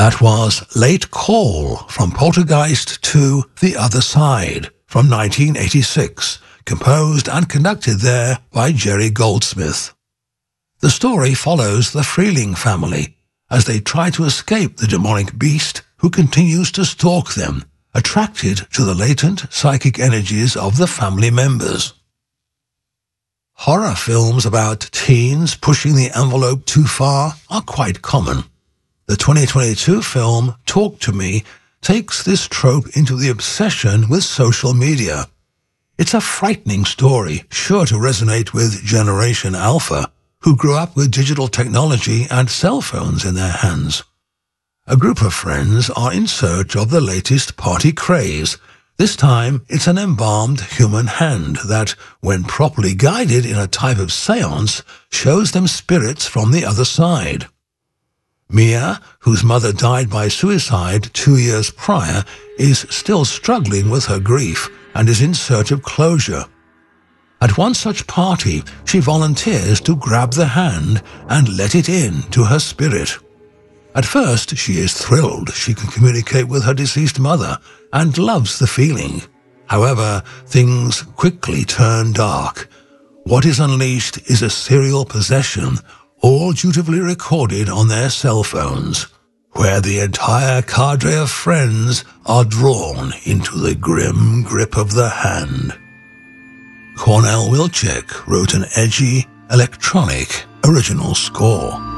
That was Late Call from Poltergeist 2: The Other Side from 1986, composed and conducted there by Jerry Goldsmith. The story follows the Freeling family as they try to escape the demonic beast who continues to stalk them, attracted to the latent psychic energies of the family members. Horror films about teens pushing the envelope too far are quite common. The 2022 film Talk to Me takes this trope into the obsession with social media. It's a frightening story, sure to resonate with Generation Alpha, who grew up with digital technology and cell phones in their hands. A group of friends are in search of the latest party craze. This time, it's an embalmed human hand that, when properly guided in a type of seance, shows them spirits from the other side. Mia, whose mother died by suicide 2 years prior, is still struggling with her grief and is in search of closure. At one such party, she volunteers to grab the hand and let it in to her spirit. At first, she is thrilled she can communicate with her deceased mother and loves the feeling. However, things quickly turn dark. What is unleashed is a serial possession, all dutifully recorded on their cell phones, where the entire cadre of friends are drawn into the grim grip of the hand. Cornell Wilczek wrote an edgy, electronic, original score.